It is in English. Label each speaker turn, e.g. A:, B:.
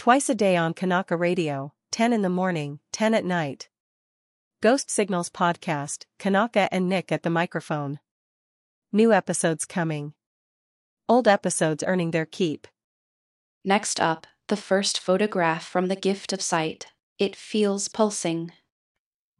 A: Twice a day on Kanaka Radio, 10 in the morning, 10 at night. Ghost Signals Podcast, Kanaka and Nick at the microphone. New episodes coming. Old episodes earning their keep.
B: Next up, the first photograph from the Gift of Sight. It feels pulsing.